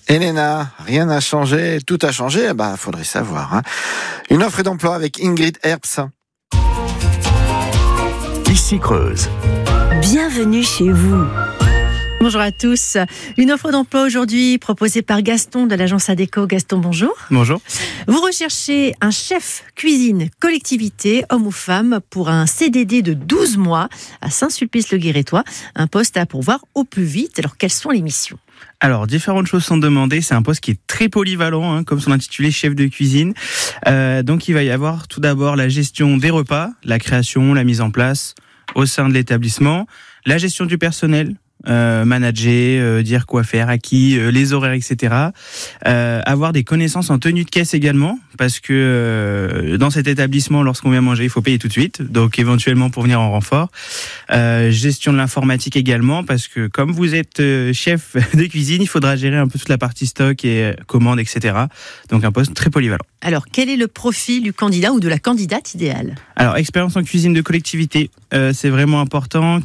Elena, rien n'a changé, tout a changé, faudrait savoir. Hein. Une offre d'emploi avec Ingrid Herbst. Ici Creuse. Bienvenue chez vous. Bonjour à tous. Une offre d'emploi aujourd'hui proposée par Gaston de l'agence Adéco. Gaston, bonjour. Bonjour. Vous recherchez un chef cuisine collectivité, homme ou femme, pour un CDD de 12 mois à Saint-Sulpice-le-Guérétois. Un poste à pourvoir au plus vite. Alors, quelles sont les missions ? Alors, différentes choses sont demandées. C'est un poste qui est très polyvalent, comme son intitulé, chef de cuisine. Donc, il va y avoir tout d'abord la gestion des repas, la création, la mise en place au sein de l'établissement, la gestion du personnel, manager, dire quoi faire, à qui, les horaires, etc. Avoir des connaissances en tenue de caisse également, parce que dans cet établissement, lorsqu'on vient manger, il faut payer tout de suite, donc éventuellement pour venir en renfort. Gestion de l'informatique également, parce que comme vous êtes chef de cuisine, il faudra gérer un peu toute la partie stock et commandes, etc. Donc un poste très polyvalent. Alors, quel est le profil du candidat ou de la candidate idéale ? Alors, expérience en cuisine de collectivité, c'est vraiment important,